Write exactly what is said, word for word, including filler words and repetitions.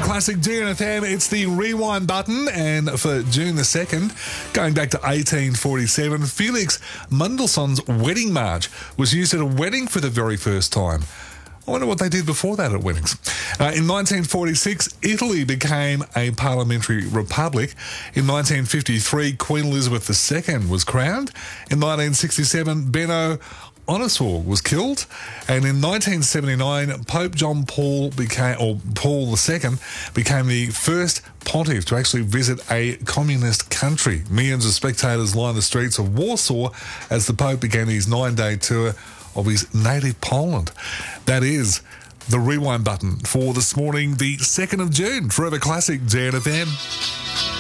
Classic G N F M, it's the rewind button, and for June the second, going back to eighteen forty-seven, Felix Mendelssohn's Wedding March was used at a wedding for the very first time. I wonder what they did before that at weddings. Uh, in nineteen forty-six, Italy became a parliamentary republic. In nineteen fifty-three, Queen Elizabeth the second was crowned. In nineteen sixty-seven, Benno Onosor was killed, and in nineteen seventy-nine, Pope John Paul became, or Paul the second, became the first pontiff to actually visit a communist country. Millions of spectators lined the streets of Warsaw as the Pope began his nine-day tour of his native Poland. That is the rewind button for this morning, the second of June. Forever Classic G N F M.